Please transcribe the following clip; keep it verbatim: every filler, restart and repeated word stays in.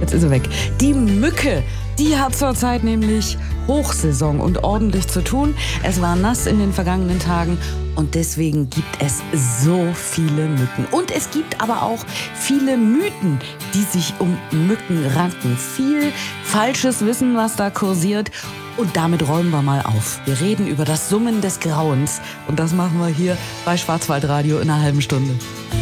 jetzt ist er weg. Die Mücke, die hat zurzeit nämlich Hochsaison und ordentlich zu tun. Es war nass in den vergangenen Tagen und deswegen gibt es so viele Mücken. Und es gibt aber auch viele Mythen, die sich um Mücken ranken. Viel falsches Wissen, was da kursiert. Und damit räumen wir mal auf. Wir reden über das Summen des Grauens. Und das machen wir hier bei Schwarzwaldradio in einer halben Stunde.